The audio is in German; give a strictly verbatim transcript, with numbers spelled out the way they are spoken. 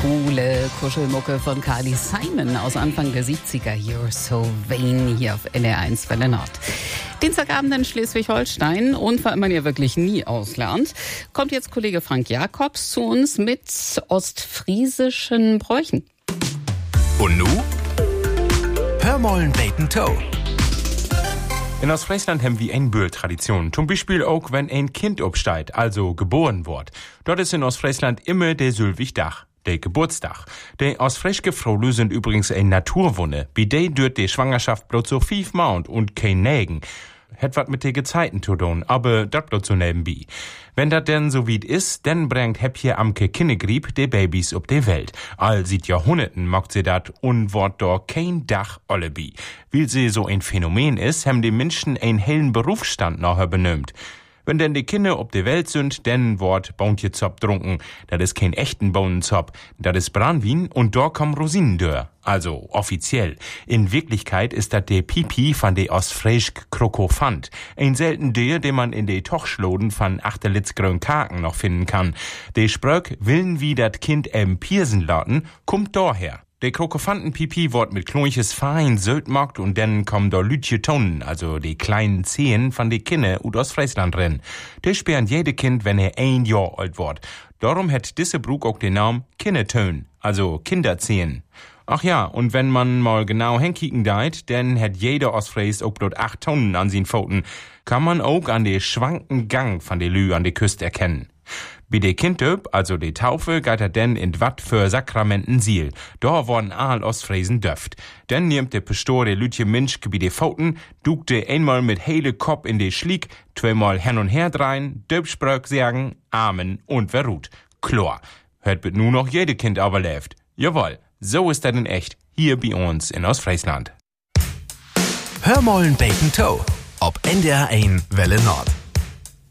coole Kuschelmucke von Carly Simon aus Anfang der siebziger. You're so vain hier auf N D R eins Welle Nord. Dienstagabend in Schleswig-Holstein und weil man ja wirklich nie auslernt, kommt jetzt Kollege Frank Jakobs zu uns mit ostfriesischen Bräuchen. Und nu? Hör mollen beten Toe. In Ostfriesland haben wir eine Böhl-Tradition. Zum Beispiel auch, wenn ein Kind obsteigt, also geboren wird. Dort ist in Ostfriesland immer der Sülwig-Dach, der Geburtstag. Die ostfriesische Frauen sind übrigens eine Naturwunde. Bei der dürft die Schwangerschaft bloß so fünf Monate und kein Nägen. Hat wat mit de Gezeiten zu tun, aber dat bloß so nebenbei. Wenn dat denn so weit ist, dann bringt Häppje Amke Kinnegrieb de Babys ob de Welt. All seit Jahrhunderten macht sie dat und wort do kein Dach allebi. Weil sie so ein Phänomen ist, haben die Menschen einen hellen Berufsstand nachher benömt. Wenn denn die Kinder ob de Welt sind, dann wort Bauntjezop trunken. Dat is kein echten Bohnenzop, dat is Branwin und da kommen Rosinen dör. Also offiziell. In Wirklichkeit ist dat de Pipi von de ostfriesisch Krokofant. Ein selten der, den man in de Tochschloden von Achterlitzgrön Kaken noch finden kann. De Spröck willen wie dat Kind em Piersen laten, kommt daher. Der Krokofanten-Pipi wird mit klonches fein sötmockt und dann kommen da lütje Tonen, also die kleinen Zehen von de Kinder ut aus Friesland drin. Die sperren jede Kind, wenn er ein Jahr alt wird. Darum hat diese Brug auch den Namen Kindertön, also Kinderzehen. Ach ja, und wenn man mal genau hinkicken deit, dann hat jeder Ostfries auch bloß acht Tonnen an sin Pfoten. Kann man auch an de schwanken Gang von de Lü an de Küste erkennen. Bei de Kindöp, also de Taufe, geht er denn in wat für Sakramenten Siel. Da worden all Ostfriesen döft. Dann nimmt de Pastor de Lütje Minschke bei de Pfoten, dukt de einmal mit hele Kopf in de Schlieg, zweimal hin und her drein, Döpspröck sagen, Amen und wer ruht. Klar, hört bet nu noch jede Kind aber läuft. Jawohl, so ist das in echt, hier bei uns in Ostfriesland. Hör mollen beten Toe, ob N D R eins Welle Nord.